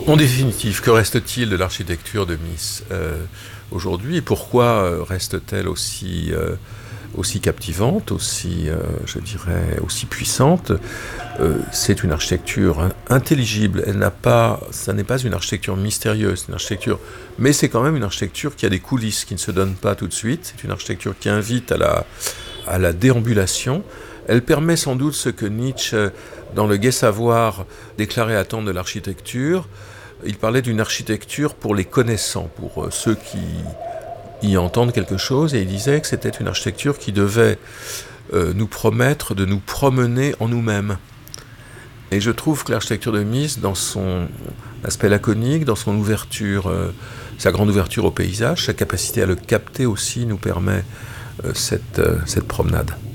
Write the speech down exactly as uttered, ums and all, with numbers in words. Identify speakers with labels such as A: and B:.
A: En définitive, que reste-t-il de l'architecture de Mies euh, aujourd'hui et pourquoi reste-t-elle aussi, euh, aussi captivante, aussi, euh, je dirais, aussi puissante? euh, C'est une architecture intelligible. Elle n'a pas, ça n'est pas une architecture mystérieuse, c'est une architecture, mais c'est quand même une architecture qui a des coulisses qui ne se donnent pas tout de suite. C'est une architecture qui invite à la, à la déambulation. Elle permet sans doute ce que Nietzsche, dans le Gai Savoir, déclarait attendre de l'architecture. Il parlait d'une architecture pour les connaissants, pour ceux qui y entendent quelque chose, et il disait que c'était une architecture qui devait euh, nous promettre de nous promener en nous-mêmes. Et je trouve que l'architecture de Mies, dans son aspect laconique, dans son ouverture, euh, sa grande ouverture au paysage, sa capacité à le capter aussi nous permet euh, cette, euh, cette promenade.